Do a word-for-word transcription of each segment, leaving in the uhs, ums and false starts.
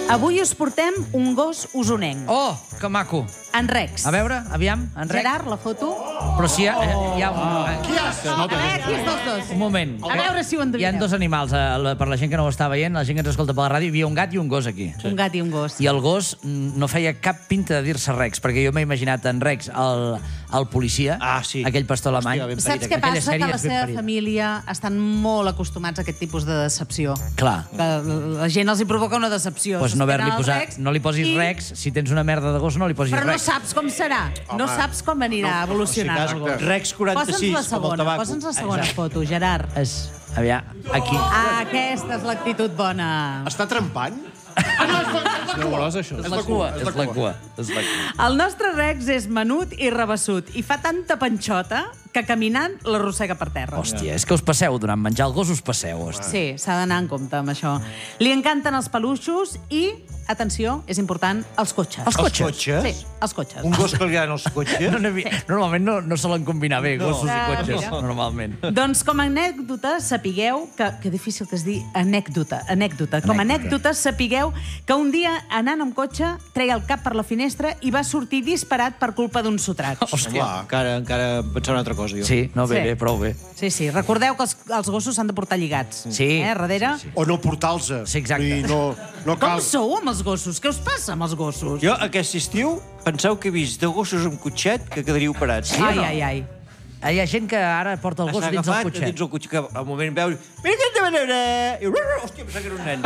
Avui us portem un gos usonenc. Oh, que maco. En Rex. A veure, aviam, en Rex. Gerard, la foto? Però si hi ha, hi ha un... Qui és? A veure, qui és dels dos? Un moment. A veure si ho Hi ha endevineu. dos animals, eh, per la gent que no ho està veient, la gent que ens escolta per la ràdio, hi havia un gat i un gos aquí. Un gat i un gos. I el gos no feia cap pinta de dir-se Rex, perquè jo m'he imaginat en Rex, el, el policia, Ah, sí. aquell pastor alemany. Hòstia, ben Saps què Aquella passa? sèrie Que la és ben seva parida. família estan molt acostumats a aquest tipus de decepció. Clar. Que la gent els hi provoca una decepció. Doncs no, S'esperen haver-li el posat, Rex no li posis i- Rex, si tens una merda de gos no li posis Però no Rex. saps com serà. No saps com anirà evolucionant el gos. Rex Posa'ns quaranta-sis, la com el segona, tabaco. posa'ns la segona Exacte. foto, Gerard. És, aviam, aquí. Ah, aquesta és l'actitud bona. Està trempant? Ah, no, és la, és la cua. És la cua, és la cua. És la cua. El nostre Rex és menut i rebassut i fa tanta panxota que caminant l'arrossega per terra. Hòstia, és que us passeu, durant menjar el gos us passeu, hòstia. Sí, s'ha d'anar en compte amb això. Li encanten els peluixos i, atenció, és important, els cotxes. Els cotxes? cotxes? Sí, els cotxes. Un gos que li agraden els cotxes? No, no, Normalment no, no solen combinar bé gossos Ah, i cotxes, mira. normalment. Doncs com a anècdota sapigueu que... Que difícil que es dir anècdota. Anècdota. Com a anècdota sapigueu que un dia, anant amb cotxe, treia el cap per la finestra i va sortir disparat per culpa d'un sotrac. Hòstia, encara, encara pensava una altra cosa, jo. Sí, no, bé, Sí. bé, prou bé. Sí, sí. Recordeu que els, els gossos s'han de portar lligats. Sí. Eh, darrere. Sí, sí. O no portar-los. Sí, exacte. Vull dir, no, no Com cal. sou amb els gossos? Què us passa amb els gossos? Jo, aquest estiu, penseu que he vist de gossos amb cotxet que quedaria operats. Sí o ai, no? ai, ai. Hi ha gent que ara porta el gos Està dins el agafat cotxet. dins el cotxe, que al moment veus... Mira que te veure! I... Hòstia, pensava que era un nen.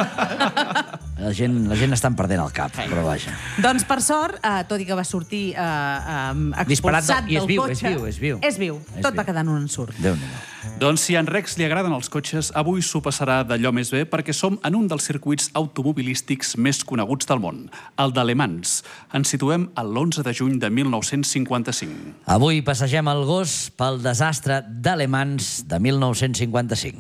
La gent, la gent estan perdent el cap, però vaja. Doncs, per sort, eh, tot i que va sortir eh, eh, Disparat expulsat del- i és del viu, cotxe... és viu, és viu. És viu. És Tot viu. va quedar en un ensurt. Déu-n'hi-do. Doncs si a en Rex li agraden els cotxes, avui s'ho passarà d'allò més bé perquè som en un dels circuits automobilístics més coneguts del món, el de Le Mans. Ens situem a l'onze de juny de mil nou-cents cinquanta-cinc. Avui passegem el gos pel desastre d'Alemans de mil nou-cents cinquanta-cinc.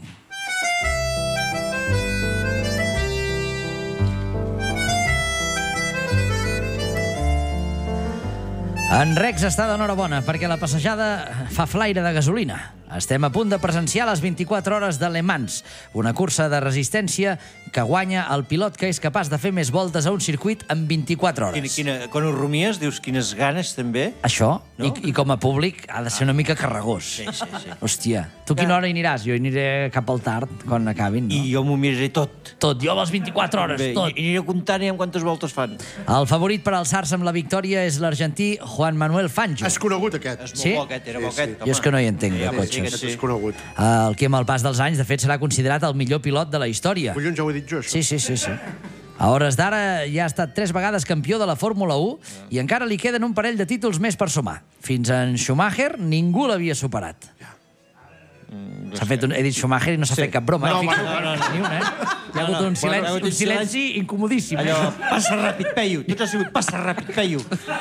En Rex està d'enhorabona perquè la passejada fa flaire de gasolina. Estem a punt de presenciar les vint-i-quatre hores de Le Mans, una cursa de resistència que guanya el pilot que és capaç de fer més voltes a un circuit en vint-i-quatre Quina, hores. quina, quan ho rumies, dius quines ganes, també. Això, No? i, i com a públic, ha de ser una mica carregós. Sí, sí, sí. Hòstia, tu quina hora hi aniràs? Jo hi aniré cap al tard, quan acabin, no? I jo m'ho miraré tot. Tot, jo a les vint-i-quatre hores, Bé, tot. i aniré comptant amb quantes voltes fan. El favorit per alçar-se amb la victòria és l'argentí Juan Manuel Fangio. És conegut, aquest. És molt Sí? bo, aquest, era bo, aquest. Jo és que no hi entenc, de Ja, cotxes. sí, Aquest és sí. conegut. El que amb el pas dels anys, de fet, serà considerat el millor pilot de la història. Collons, ja ho he dit jo, això. Sí, sí, sí, sí. A hores d'ara ja ha estat tres vegades campió de la Fórmula u i encara li queden un parell de títols més per sumar. Fins en Schumacher ningú l'havia superat. S'ha fet un, he dit Schumacher i no s'ha fet cap broma. No, eh? home, Fixa- no, no, Ni una, eh? Hi ha hagut un silenci, Bueno, un silenci incomodíssim. eh? Allò, passa ràpid, peio. Tot ha sigut passa ràpid, peio.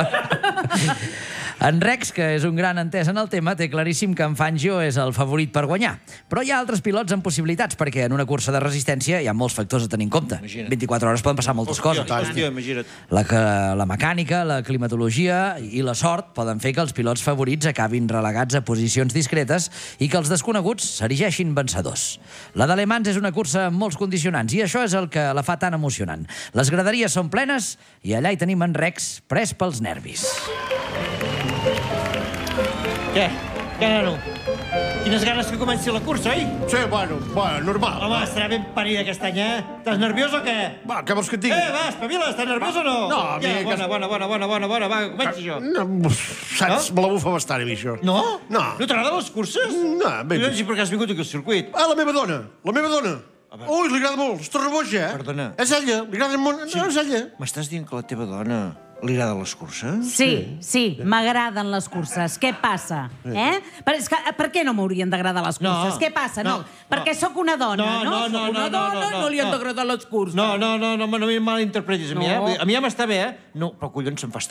En Rex, que és un gran entès en el tema, té claríssim que en Fangio és el favorit per guanyar. Però hi ha altres pilots amb possibilitats, perquè en una cursa de resistència hi ha molts factors a tenir en compte. Imagina't. vint-i-quatre hores poden passar moltes coses. Hòstia, imagina't. La, que, la mecànica, la climatologia i la sort poden fer que els pilots favorits acabin relegats a posicions discretes i que els desconeguts s'erigeixin vencedors. La de Le Mans és una cursa amb molts condicionants i això és el que la fa tan emocionant. Les graderies són plenes i allà hi tenim en Rex pres pels nervis. Què? Què, nano? Quines ganes que comenci la cursa, oi? Sí, bueno, bueno, normal. Home, estarà ben parida aquest any, eh? Estàs nerviós o què? Va, què vols que et digui? Eh, va, espavila, estàs nerviós o no? No, a mi Ja, que- bona, bona, bona, bona, bona, bona, va, comenci jo. No, saps, me la bufa bastant, a mi, això. No? No. No t'agraden les curses? No, bé. Collons, i per què has vingut aquí al circuit? Ah, la meva dona, la meva dona. Ui, li agrada molt, es torna boja, eh? Perdona. És ella, li agrada molt. No, és ella. M'estàs dient que a la teva dona li agraden les curses? Sí, sí, m'agraden les curses. Què passa? Eh? Per, és que, per què no m'haurien d'agradar les curses? No, Què passa? No, no, perquè no. sóc una dona, No, no? no, Sóc no, una no, dona no, i no, no li han no. d'agradar les curses. No, no, no, no, no, no m'hi malinterpretis. A mi, No. eh? A mi ja m'està bé, eh? No, però collons, se'm fa estrany.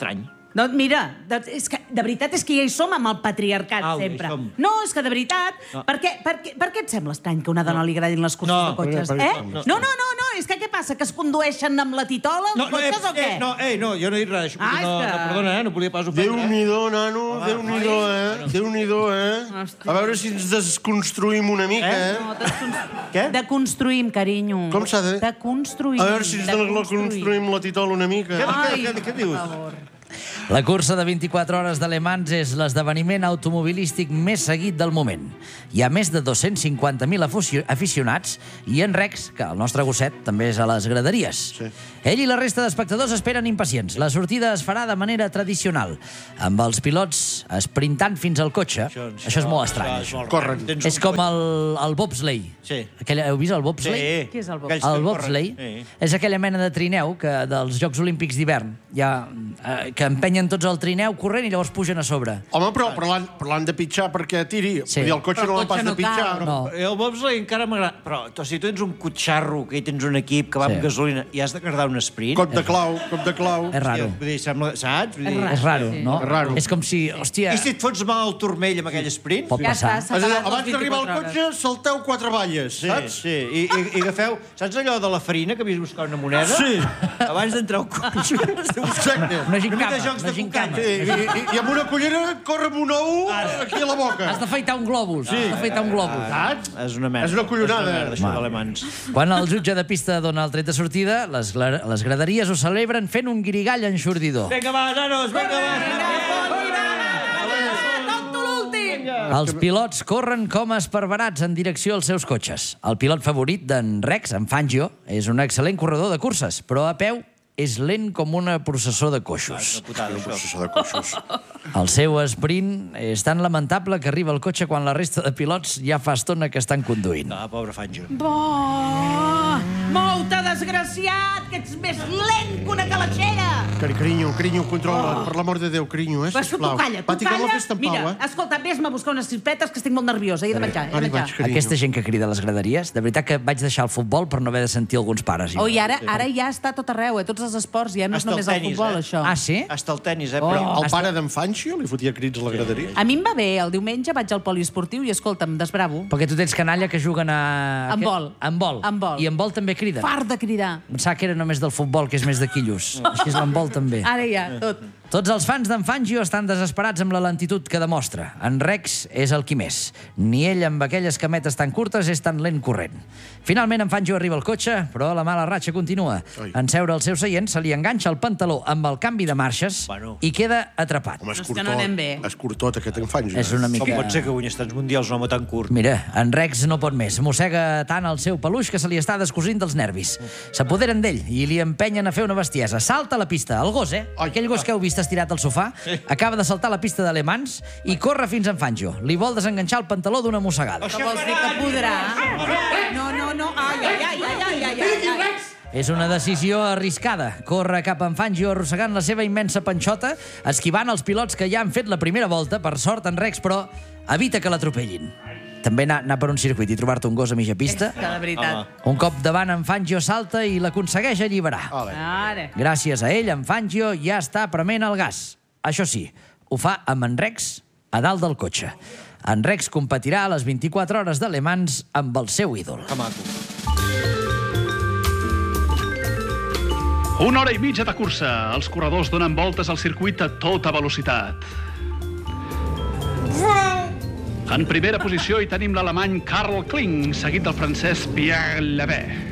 No, mira, de, és que, de veritat és que ja hi som amb el patriarcat, Au, sempre. hi som. No, és que de veritat... No. Per, què, per, què, per què et sembla estrany que a una dona li agradin les curses No, de cotxes? per- per- Eh? no. No, no, no, no, és que què passa? Que es condueixen amb la titola els No, no, cotxes o què? eh, no, eh, no, jo no he dit res. Ah, és no, que- no, perdona, eh, no volia pas ofendre. Déu-n'hi-do, nano, Home, Déu-n'hi-do, eh? Déu-n'hi-do, eh? Hosti. A veure si ens desconstruïm una mica, Eh? eh? No, desconstru... Què? Deconstruïm, carinyo. Com s'ha de- Deconstruïm. A veure si ens desconstruïm la titola una mica. Què, Ai, què, què, què dius? per favor. La cursa de vint-i-quatre hores de Le Mans és l'esdeveniment automobilístic més seguit del moment. Hi ha més de dos-cents cinquanta mil aficionats i en Rex, que el nostre gosset, també és a les graderies. Sí. Ell i la resta d'espectadors esperen impacients. La sortida es farà de manera tradicional, amb els pilots esprintant fins al cotxe. Això, això és molt estrany. Això és molt Correcte. raro. Tens És un com cotxe- el, el bobsleigh. Sí. Aquell, heu vist el bobsleigh? Sí. Què és el Aquells El que bobsleigh corren. Sí. és aquella mena de trineu que dels Jocs Olímpics d'hivern ja, eh, que empenyen tots el trineu corrent i llavors pugen a sobre. Home, però, però l'han però l'han de pitjar perquè tiri. Sí. Vull dir, el cotxe Però no el l'han pas cotxe de no pitjar. cal. No. El bobsleigh encara m'agrada. Però o sigui, tu tens un cotxarro, que hi tens un equip que va Sí. amb gasolina i has de cardar un sprint. Cop de clau, cop de clau. És raro. Vull dir, sembla, saps? Vull dir, És És raro, Sí. no? És raro. És com si, hòstia, I si et fots mal al turmell amb aquell sprint? pot Ja passar. està, s'ha És a dir, acabat les abans d'arribar al vint-i-quatre cotxe, salteu quatre valles, Sí, saps? sí. I, i, i agafeu... Saps allò de la farina que havies de buscar una moneda? Sí. Abans d'entrar al cotxe. Exacte. Una gincama, Una mica de jocs una de gincama. Sí, i, i, I amb una cullera corre amb un ou aquí a la boca. Has d'afaitar un globus. Sí. Has d'afaitar un globus. Saps? És una merda. És una collonada. És una merda, això d'alemans. Quan el jutge de pista dona el tret de sortida, les, gla- les graderies ho celebren fent un guirigall enxordidor. Vinga, va, nanos, vinga, va. Els pilots corren com esparverats en direcció als seus cotxes. El pilot favorit d'en Rex, en Fangio, és un excel·lent corredor de curses, però a peu és lent com una processó de coixos. Putada, això. Processó de coixos. El seu sprint és tan lamentable que arriba al cotxe quan la resta de pilots ja fa estona que estan conduint. Ah, pobre Fangio. Bo! Mou-te, desgraciat, que ets més lent que una calaixera! Cari, carinyo, carinyo, controla. Per l'amor de Déu, carinyo, eh, Vas tu, tu sisplau. calla, tu Va, tinguem la calla. festa en Mira, pau, eh? escolta, vés-me a buscar unes crispetes que estic molt nerviosa. He de menjar, he Ara de hi vaig, menjar. carinyo. Aquesta gent que crida a les graderies, de veritat que vaig deixar el futbol per no haver de sentir alguns pares. Oh, i ara, ara ja està a tot arreu, eh? Tots els esports, ja no és Hasta el només el tenis, futbol, eh? això. Ah, sí? Hasta el tenis, eh? Oh. Però... El pare d'en Fangio li fotia crits a la graderia. A mi em va bé, el diumenge vaig al poliesportiu i, escolta'm, desbravo. Perquè tu tens canalla que juguen a... En vol. En vol. En vol. I en vol també crida. Fart de cridar. Pensava que era només del futbol, que és més de quillos. Així és l'handbol també. Ara ja, tot. Tots els fans d'en Fangio estan desesperats amb la lentitud que demostra. En Rex és el qui més. Ni ell, amb aquelles cametes tan curtes, és tan lent corrent. Finalment, en Fangio arriba al cotxe, però la mala ratxa continua. Ai. En seure al seu seient, se li enganxa el pantaló amb el canvi de marxes Bueno. i queda atrapat. Home, és És que curtot. no anem bé. És curtot, aquest en Fangio. És una Com mica... pot ser que guanyes tants mundials un home tan curt? Mira, en Rex no pot més. Mossega tant el seu peluix que se li està descosint dels nervis. S'apoderen d'ell i li empenyen a fer una bestiesa. Salta a la pista. El gos, eh? Ai. Aquell gos que heu vist estirat al sofà acaba de saltar a la pista de Le Mans i corre fins en Fangio. Li vol desenganxar el pantaló d'una mossegada. Que vols dir que podrà? No, no, no. Ai, ai, ai, ai, ai, ai, ai, ai. És una decisió arriscada. Corre cap en Fangio arrossegant la seva immensa panxota, esquivant els pilots que ja han fet la primera volta. Per sort, en Rex, però, evita que l'atropellin. També anar, anar per un circuit i trobar-te un gos a mitja pista. Que de veritat. Un cop davant, en Fangio salta i l'aconsegueix alliberar. Ara. Gràcies a ell, en Fangio ja està prement el gas. Això sí, ho fa amb en Rex a dalt del cotxe. En Rex competirà a les vint-i-quatre hores de Le Mans amb el seu ídol. Que maco. Una hora i mitja de cursa. Els corredors donen voltes al circuit a tota velocitat. En primera posició hi tenim l'alemany Karl Kling, seguit del francès Pierre Levet.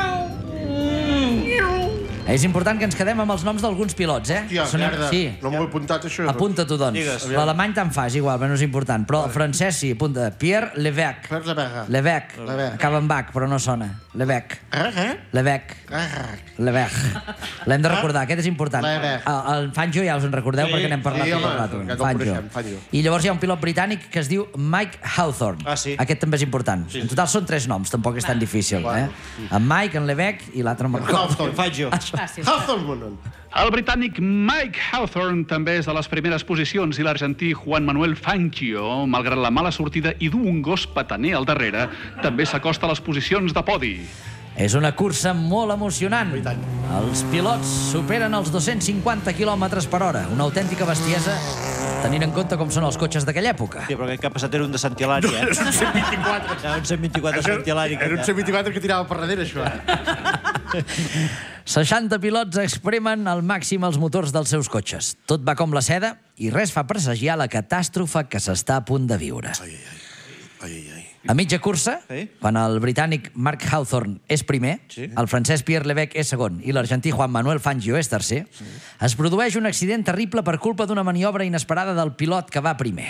És important que ens quedem amb els noms d'alguns pilots, eh? Tia, Són- merda. Sí. No m'ho he apuntat, això. Apunta-t'ho, doncs. Digues. L'alemany te'n fa, és igual, però no és important. Però el francès sí, apunta. Pierre Levesque. Per la verga. Levesque. Levesque. Acaba en bac, però no sona. Levesque. Eh, eh? Levesque. Eh, Levesque. L'hem de recordar, aquest és important. Levesque. El, el Fangio ja us en recordeu Sí, perquè n'hem parlat sí, tot home, el rato. aquest el coneixem, Fangio. I llavors hi ha un pilot britànic que es diu Mike Hawthorne. Ah, sí. Aquest també és important. En total són tres noms, tampoc és tan difícil. Eh? En Mike, en Levesque i l'altre no me'n recordo. Hawthorne. Fangio. Gràcies. Hawthorne. El britànic Mike Hawthorne també és de les primeres posicions i l'argentí Juan Manuel Fangio, malgrat la mala sortida i dur un gos petaner al darrere, també s'acosta a les posicions de podi. És una cursa molt emocionant. Els pilots superen els dos-cents cinquanta quilòmetres per hora. Una autèntica bestiesa, tenint en compte com són els cotxes d'aquella època. Sí, però aquest que ha passat era un de Sant Hilari, eh? És un cent vint-i-quatre. Era un cent vint-i-quatre de Sant Hilari. Era un cent vint-i-quatre que tirava per darrere, això. Eh? seixanta pilots expremen al màxim els motors dels seus cotxes. Tot va com la seda i res fa presagiar la catàstrofe que s'està a punt de viure. Ai, ai, ai, ai, ai. A mitja cursa, Sí. quan el britànic Mark Hawthorne és primer, Sí. el francès Pierre Levesque és segon i l'argentí Juan Manuel Fangio és tercer, es produeix un accident terrible per culpa d'una maniobra inesperada del pilot que va primer.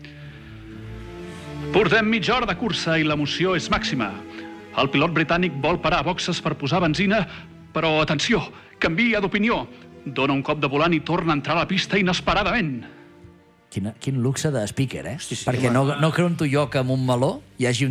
Portem mitja hora de cursa i l'emoció és màxima. El pilot britànic vol parar a boxes per posar benzina, però, atenció, canvia d'opinió. Dona un cop de volant i torna a entrar a la pista inesperadament. Quina, quin luxe de speaker, eh? Perquè no, no creu en tu jo que amb un meló hi hagi un